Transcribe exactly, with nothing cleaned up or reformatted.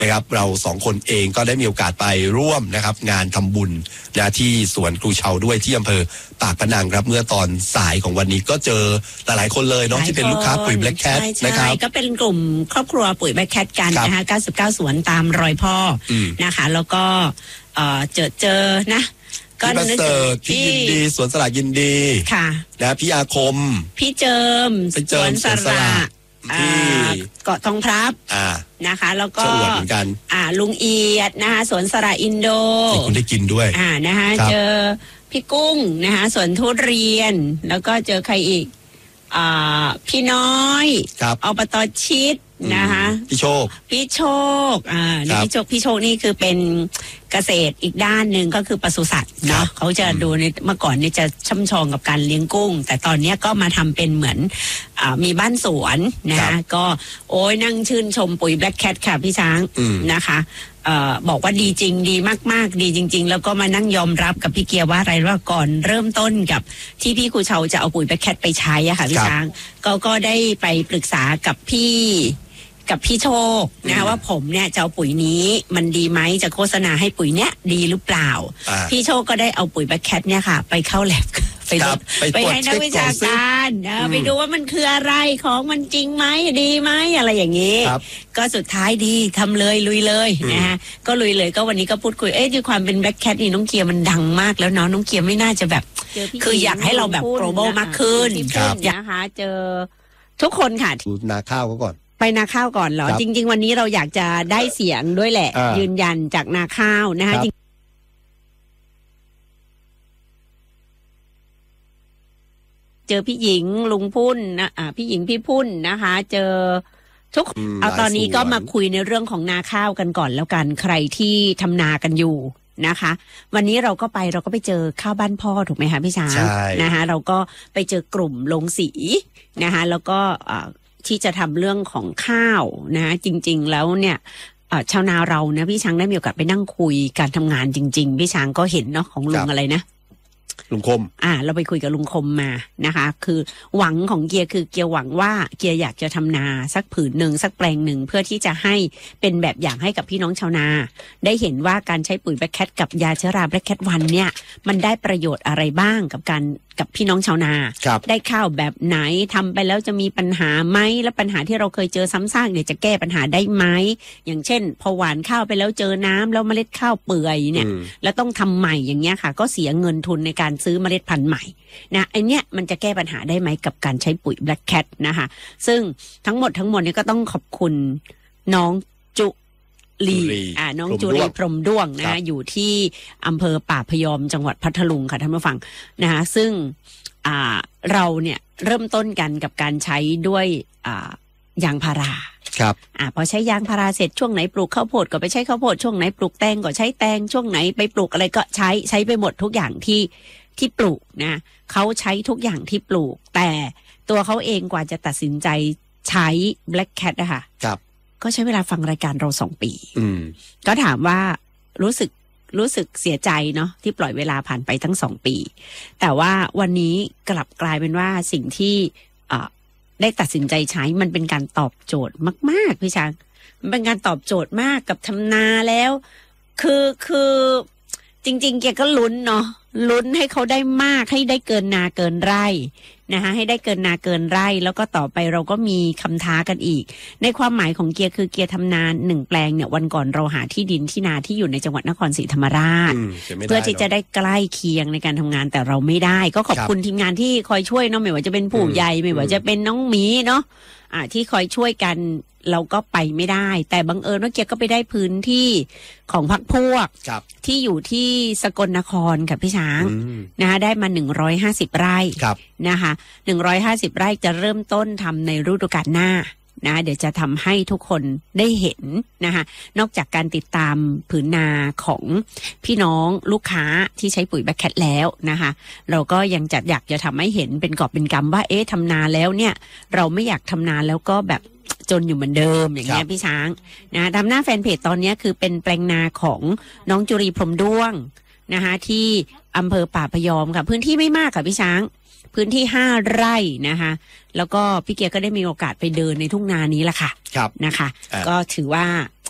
นะครับเราสองคนเองก็ได้มีโอกาสไปร่วมนะครับงานทำบุญนะที่สวนครูเชาด้วยที่อำเภอปากพนังครับเมื่อตอนสายของวันนี้ก็เจอหลายๆคนเลยเนาะที่เป็นลูกค้าปุ๋ย Black Cat นะครับก็เป็นกลุ่มครอบครัวปุ๋ย Black Cat กันนะคะเก้าสิบเก้าสวนตามรอยพ่อนะคะแล้วก็เอ่อเจอเจอนะก็นึกถึงพี่ยินดีสวนสระยินดีค่ะนะพี่อาคมพี่เจิมสวนสระที่เกาะทองพลับนะคะแล้วก็เหมือนกันอ่าลุงเอียดนะคะสวนสระอินโดที่คุณได้กินด้วยอ่านะคะเจอพี่กุ้งนะคะสวนทุเรียนแล้วก็เจอใครอีกอ่าพี่น้อยอบต.ชิดนะคะพี่โชคพี่โชคอ่าพี่โชคพี่โชคนี่คือเป็นเกษตรอีกด้านหนึ่งก็คือปศุสัตว์เนาะเขาจะดูในเมื่อก่อนนี่จะช่ำชองกับการเลี้ยงกุ้งแต่ตอนนี้ก็มาทำเป็นเหมือนอ่ามีบ้านสวนนะคะก็โอ้ยนั่งชื่นชมปุ๋ย Black Cat ค่ะพี่ช้างนะคะเอ่อบอกว่าดีจริงดีมากๆดีจริงๆแล้วก็มานั่งยอมรับกับพี่เกียร์ว่าอะไรว่าก่อนเริ่มต้นกับที่พี่ครูเชาจะเอาปุ๋ย Black Cat ไปใช้อะค่ะพี่ช้างก็ก็ได้ไปปรึกษากับพี่กับพี่โชคนะคะว่าผมเนี่ยจะเอาปุ๋ยนี้มันดีไหมจะโฆษณาให้ปุ๋ยเนี้ยดีหรือเปล่าพี่โชคก็ได้เอาปุ๋ย Black Cat เนี่ยค่ะไปเข้าแลบไปไปให้นักวิชาการนะไปดูว่ามันคืออะไรของมันจริงไหมดีไหมอะไรอย่างนี้ก็สุดท้ายดีทำเลยลุยเลยนะฮะก็ลุยเลยก็วันนี้ก็พูดคุยเอ๊ะด้วยความเป็น Black Cat นี่น้องเกียร์มันดังมากแล้วเนาะน้องเกียร์ไม่น่าจะแบบคืออยากให้เราแบบ global มากขึ้นนะคะเจอทุกคนค่ะนาข้าวก็ก่อนไปนาข้าวก่อนเหรอจริงๆวันนี้เราอยากจะได้เสียงด้วยแหละยืนยันจากนาข้าวนะคะเจอพี่หญิงลุงพุ่นนะอ่าพี่หญิงพี่พุ่นนะคะเจอทุกเอาตอนนี้ก็มาคุยในเรื่องของนาข้าวกันก่อนแล้วกันใครที่ทำนากันอยู่นะคะวันนี้เราก็ไปเราก็ไปเจอข้าวบ้านพ่อถูกไหมคะพี่ช้างนะคะเราก็ไปเจอกลุ่มลงสีนะคะแล้วก็ที่จะทำเรื่องของข้าวนะจริงๆแล้วเนี่ยชาวนาเรานะพี่ช้างได้มีโอกาสไปนั่งคุยการทำงานจริงๆพี่ช้างก็เห็นเนาะของลุงอะไรนะลุงคมอ่าเราไปคุยกับลุงคมมานะคะคือหวังของเกียร์คือเกียร์หวังว่าเกียร์อยากจะทำนาสักผืนหนึ่งสักแปลงหนึ่งเพื่อที่จะให้เป็นแบบอย่างให้กับพี่น้องชาวนาได้เห็นว่าการใช้ปุ๋ย Black Cat กับยาเชื้อรา Black Cat วันเนี่ยมันได้ประโยชน์อะไรบ้างกับการกับพี่น้องชาวนาได้ข้าวแบบไหนทำไปแล้วจะมีปัญหาไหมและปัญหาที่เราเคยเจอซ้ำซากเนี่ยจะแก้ปัญหาได้ไหมอย่างเช่นพอหว่านข้าวไปแล้วเจอน้ำแล้วเมล็ดข้าวเปื่อยเนี่ยแล้วต้องทำใหม่อย่างเงี้ยค่ะก็เสียเงินทุนในการซื้อเมล็ดพันธุ์ใหม่นะไอเนี้ยมันจะแก้ปัญหาได้ไหมกับการใช้ปุ๋ย Black Cat นะคะซึ่งทั้งหมดทั้งมวลนี้ก็ต้องขอบคุณน้องจุลีอ่าน้องจุลีพรหมด้วงนะอยู่ที่อำเภอป่าพยอมจังหวัดพัทลุงค่ะท่านผู้ฟังนะคะซึ่งอ่าเราเนี่ยเริ่มต้นกันกับการใช้ด้วยอ่ายางพาราครับอ่าพอใช้ยางพาราเสร็จช่วงไหนปลูกข้าวโพดก็ไปใช้ข้าวโพดช่วงไหนปลูกแตงก็ใช้แตงช่วงไหนไปปลูกอะไรก็ใช้ใช้ไปหมดทุกอย่างที่ที่ปลูกนะเขาใช้ทุกอย่างที่ปลูกแต่ตัวเขาเองกว่าจะตัดสินใจใช้ Black Cat นะคะครับก็ใช้เวลาฟังรายการเราสองปีก็ถามว่ารู้สึกรู้สึกเสียใจเนาะที่ปล่อยเวลาผ่านไปทั้งสองปีแต่ว่าวันนี้กลับกลายเป็นว่าสิ่งที่ได้ตัดสินใจใช้มันเป็นการตอบโจทย์มากๆพี่ช้างมันเป็นการตอบโจทย์มากกับทำนาแล้วคือคือจริงๆแกก็ลุ้นเนาะลุ้นให้เขาได้มากให้ได้เกินนาเกินไร่นะคะให้ได้เกินนาเกินไร่แล้วก็ต่อไปเราก็มีคำท้ากันอีกในความหมายของเกียร์คือเกียร์ทำนาหนึ่งแปลงเนี่ยวันก่อนเราหาที่ดินที่นาที่อยู่ในจังหวัดนครศรีธรรมราชเพื่อที่จะได้ใกล้เคียงในการทำงานแต่เราไม่ได้ก็ขอบคุณทีมงานที่คอยช่วยเนาะไม่ว่าจะเป็นผู้ใหญ่ไม่ว่าจะเป็นน้องหมีเนาะอ่าที่คอยช่วยกันเราก็ไปไม่ได้แต่บังเอิญว่าเกียร์ก็ไปได้พื้นที่ของพรรคพวกที่อยู่ที่สกลนครค่ะพี่ช้างนะคะได้มาหนึ่งร้อยห้าสิบไร่นะคะหนึ่งร้อยห้าสิบไร่จะเริ่มต้นทำในฤดูกาลหน้านะเดี๋ยวจะทำให้ทุกคนได้เห็นนะคะนอกจากการติดตามผืนนาของพี่น้องลูกค้าที่ใช้ปุ๋ย Black Cat แล้วนะคะเราก็ยังจะอยากจะทำให้เห็นเป็นกอบเป็นกำว่าเอ๊ะทำนาแล้วเนี่ยเราไม่อยากทำนาแล้วก็แบบจนอยู่เหมือนเดิมอย่างเงี้ยพี่ช้างนะทำหน้าแฟนเพจตอนนี้คือเป็นแปลงนาของน้องจุรีพรหมด้วงนะคะที่อำเภอป่าพยอมค่ะพื้นที่ไม่มากค่ะพี่ช้างพื้นที่ห้าไร่นะคะแล้วก็พี่เกียร์ก็ได้มีโอกาสไปเดินในทุ่งนานี้แหละค่ะนะคะก็ถือว่า